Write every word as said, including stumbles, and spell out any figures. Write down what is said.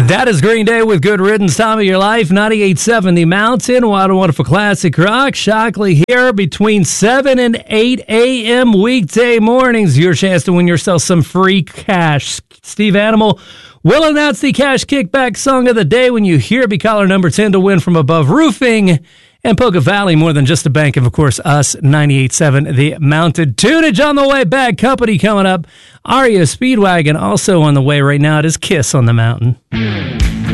That is Green Day with Good Riddance, Time of Your Life, ninety-eight point seven The Mountain. What a wonderful classic rock. Shockley here between seven and eight a.m. weekday mornings. Your chance to win yourself some free cash. Steve Animal will announce the cash kickback song of the day when you hear be caller number ten to win from Above Roofing and Poca Valley, more than just a bank, and of course us, ninety-eight point seven The Mountain. Tunage on the way, Bad Company coming up. R E O Speedwagon also on the way right now. It is Kiss on the Mountain.